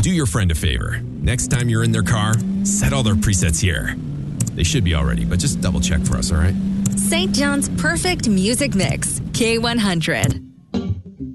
Do your friend a favor. Next time you're in their car, set all their presets here. They should be already, but just double check for us, all right? St. John's Perfect Music Mix, K100.